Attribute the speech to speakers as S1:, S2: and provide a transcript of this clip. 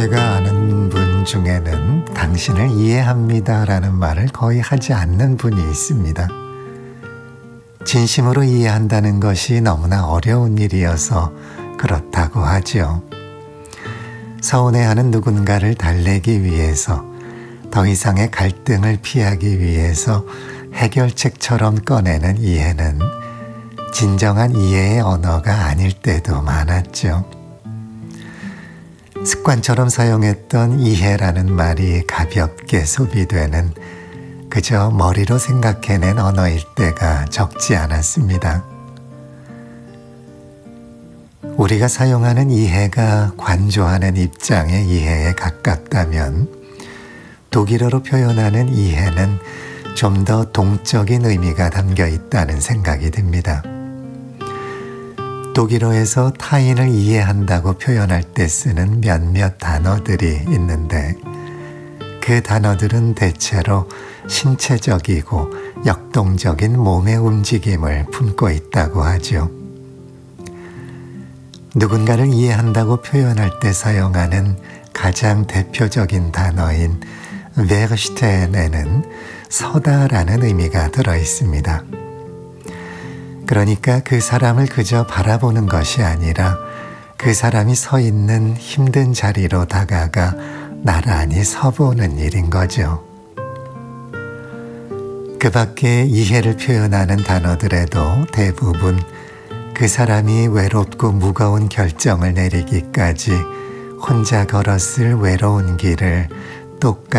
S1: 제가 아는 분 중에는 당신을 이해합니다라는 말을 거의 하지 않는 분이 있습니다. 진심으로 이해한다는 것이 너무나 어려운 일이어서 그렇다고 하죠. 서운해하는 누군가를 달래기 위해서, 더 이상의 갈등을 피하기 위해서 해결책처럼 꺼내는 이해는 진정한 이해의 언어가 아닐 때도 많았죠. 습관처럼 사용했던 이해라는 말이 가볍게 소비되는 그저 머리로 생각해낸 언어일 때가 적지 않았습니다. 우리가 사용하는 이해가 관조하는 입장의 이해에 가깝다면 독일어로 표현하는 이해는 좀 더 동적인 의미가 담겨 있다는 생각이 듭니다. 독일어에서 타인을 이해한다고 표현할 때 쓰는 몇몇 단어들이 있는데 그 단어들은 대체로 신체적이고 역동적인 몸의 움직임을 품고 있다고 하죠. 누군가를 이해한다고 표현할 때 사용하는 가장 대표적인 단어인 verstehen에는 서다라는 의미가 들어 있습니다. 그러니까 그 사람을 그저 바라보는 것이 아니라 그 사람이 서 있는 힘든 자리로 다가가 나란히 서보는 일인 거죠. 그 밖에 이해를 표현하는 단어들에도 대부분 그 사람이 외롭고 무거운 결정을 내리기까지 혼자 걸었을 외로운 길을 똑같이